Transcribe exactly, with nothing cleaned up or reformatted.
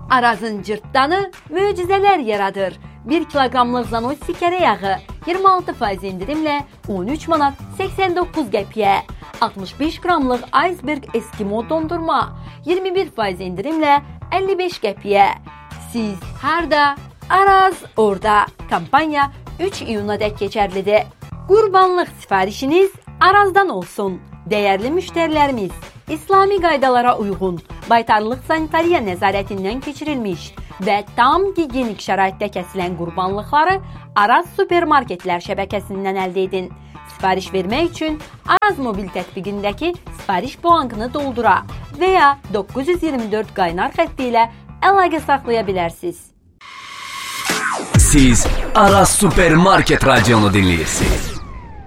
Arazın cırtdanı möcüzələr yaradır. bir kiloqramlıq Zanoy sikərə yağı iyirmi altı faiz indirimlə on üç manat səksən doqquz qəpiyə. altmış beş qramlıq Iceberg Eskimo dondurma iyirmi bir faiz indirimlə əlli beş qəpiyə. Siz harda? Araz orada. Kampanya üç iyuna dək keçərlidir. Qurbanlıq sifarişiniz Arazdan olsun. Dəyərli müştərilərimiz, İslami qaydalara uyğun, baytarlıq sanitariya nəzarətindən keçirilmiş və tam gigiyenik şəraitdə kəsilən qurbanlıqları Araz supermarketlər şəbəkəsindən əldə edin. Sifariş vermək üçün Araz mobil tətbiqindəki sifariş blankını doldura və ya doqquz yüz iyirmi dörd qaynar xətti ilə əlaqə saxlaya bilərsiniz. Siz Araz Supermarket radionu dinləyirsiniz.